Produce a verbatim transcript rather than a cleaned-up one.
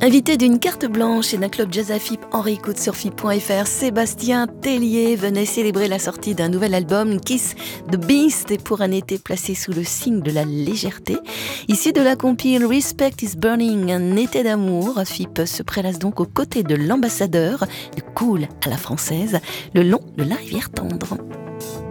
Invité d'une carte blanche et d'un club jazz à F I P en réécoute sur F I P point F R, Sébastien Tellier venait célébrer la sortie d'un nouvel album, Kiss the Beast, et pour un été placé sous le signe de la légèreté. Issu de la compile Respect is Burning, un été d'amour, F I P se prélasse donc aux côtés de l'ambassadeur, du cool à la française, le long de la rivière tendre.